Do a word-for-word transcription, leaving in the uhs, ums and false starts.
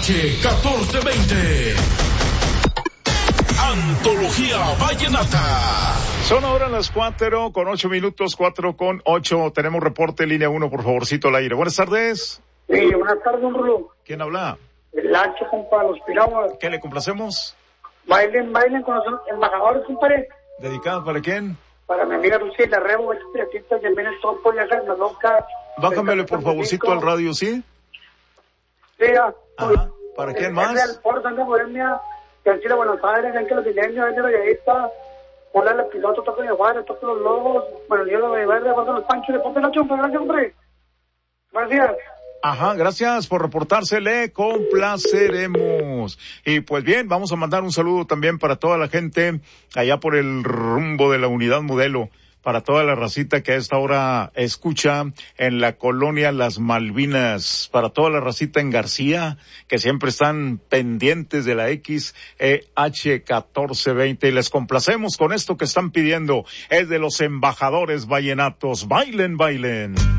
H catorce veinte. Antología Vallenata. Son ahora las cuatro con ocho minutos, cuatro con ocho. Tenemos reporte, línea uno, por favorcito, al aire. Buenas tardes. Sí, buenas tardes, don Rulo. ¿Quién habla? El H, compa, los piraguas. ¿Qué le complacemos? Bailen, bailen con los embajadores, compadre. ¿Dedicado para quién? Para mi amiga Lucía Larrebo, el piratista que viene topo y haga la loca. Bájamele, por favorcito, al radio, ¿sí? Sí, ya. Ajá. ¿Para quién más? El Porto, anda Bohemia, que han sido Buenos Aires, ven que los milenios, ven que los gallistas. Hola, el piloto, toca de Juárez, toca los Lobos. Bueno, yo lo de verde, abajo los Panchos, le ponte la chumpa, gracias, hombre. Gracias. Ajá, gracias por reportarse, le complaceremos. Y pues bien, vamos a mandar un saludo también para toda la gente allá por el rumbo de la Unidad Modelo, para toda la racita que a esta hora escucha en la colonia Las Malvinas, para toda la racita en García, que siempre están pendientes de la X E H catorce veinte, y les complacemos con esto que están pidiendo, es de los embajadores vallenatos. Bailen, bailen.